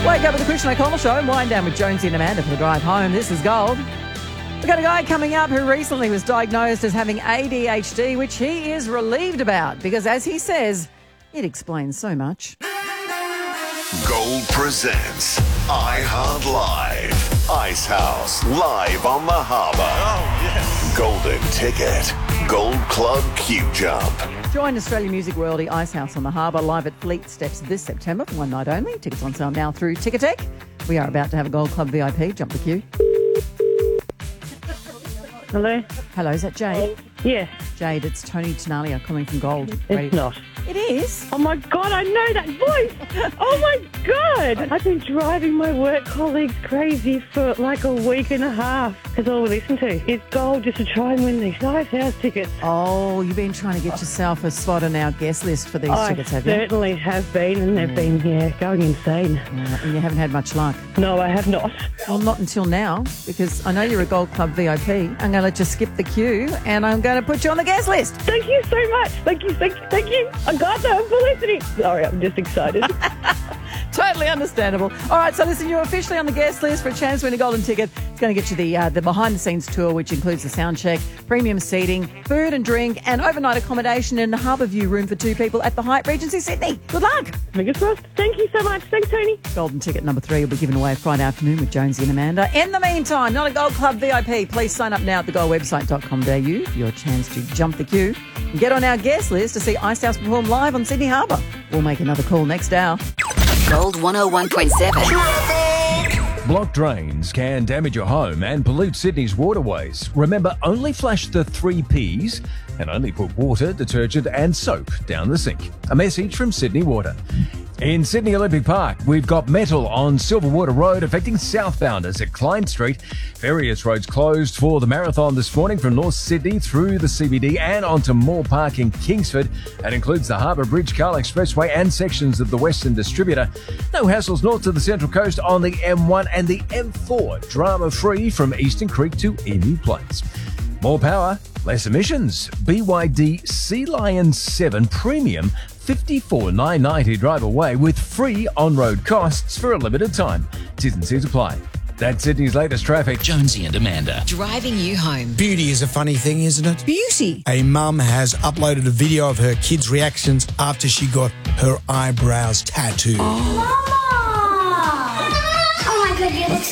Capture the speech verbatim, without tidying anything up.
Wake up with the Christian O'Connell Show and wind down with Jonesy and Amanda for the drive home. This is Gold. We've got a guy coming up who recently was diagnosed as having A D H D, which he is relieved about because, as he says, it explains so much. Gold presents iHeart Live. Ice House live on the harbour. Oh, yes. Golden Ticket. Gold Club Q Jump. Join Australian music royalty Ice House on the Harbour live at Fleet Steps this September for one night only. Tickets on sale now through Ticketek. We are about to have a Gold Club V I P. Jump the queue. Hello? Hello, is that Jade? Yes. Jade, it's Tony Tenalia calling from Gold. It's Radio. not. It is. Oh, my God, I know that voice. Oh, my God. I've been driving my work colleagues crazy for like a week and a half because all we listen to is Gold just to try and win these Ice House tickets. Oh, you've been trying to get yourself a spot on our guest list for these I tickets, have you? certainly have been, and they've been, yeah, going insane. Yeah, and you haven't had much luck. No, I have not. Well, not until now, because I know you're a Gold Club V I P. I'm going to let you skip the queue, and I'm going to put you on the guest list. Thank you so much. Thank you, thank you, thank you. I got that for listening. Sorry, I'm just excited. Totally understandable. All right, so listen, you're officially on the guest list for a chance to win a golden ticket. It's going to get you the uh, the behind-the-scenes tour, which includes the sound check, premium seating, food and drink, and overnight accommodation in the Harbour View room for two people at the Hyatt Regency Sydney. Good luck. Fingers crossed. Thank you so much. Thanks, Tony. Golden ticket number three will be given away Friday afternoon with Jonesy and Amanda. In the meantime, not a Gold Club V I P. Please sign up now at the gold website dot com dot a u for your chance to jump the queue and get on our guest list to see Ice House perform live on Sydney Harbour. We'll make another call next hour. Gold one oh one point seven. Blocked drains can damage your home and pollute Sydney's waterways. Remember, only flush the three P's and only put water, detergent and soap down the sink. A message from Sydney Water. In Sydney Olympic Park, we've got metal on Silverwater Road affecting southbounders at Klein Street. Various roads closed for the marathon this morning from North Sydney through the C B D and onto Moore Park in Kingsford. That includes the Harbour Bridge, Carl Expressway and sections of the Western Distributor. No hassles north to the Central Coast on the M one and the M four. Drama-free from Eastern Creek to Emu Place. More power, less emissions. B Y D Sea Lion seven Premium, fifty-four thousand nine hundred ninety dollars drive away with free on-road costs for a limited time. T's and C's apply. That's Sydney's latest traffic. Jonesy and Amanda. Driving you home. Beauty is a funny thing, isn't it? Beauty. A mum has uploaded a video of her kids' reactions after she got her eyebrows tattooed. Mama! Oh my God, you look